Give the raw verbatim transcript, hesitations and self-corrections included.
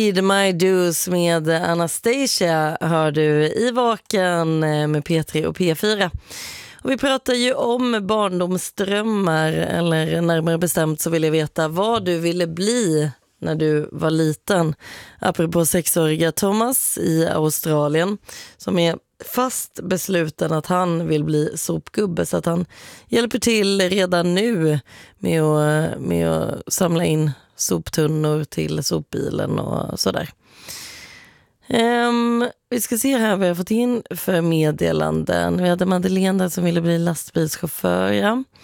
Paid My Dues med Anastasia hör du i Vaken med P tre och P fyra. Och vi pratar ju om barndomsdrömmar, eller närmare bestämt så vill jag veta vad du ville bli när du var liten. Apropå sexåriga Thomas i Australien som är fast besluten att han vill bli sopgubbe, så att han hjälper till redan nu med att, med att samla in soptunnor till sopbilen och sådär. Um, vi ska se här vad jag har fått in för meddelanden. Vi hade Madeleine där som ville bli lastbilschaufför. Ja.